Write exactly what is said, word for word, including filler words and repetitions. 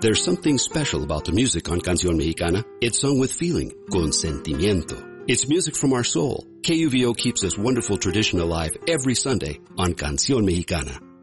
There's something special about the music on Canción Mexicana. It's sung with feeling, con sentimiento. It's music from our soul. K U V O keeps this wonderful tradition alive every Sunday on Canción Mexicana.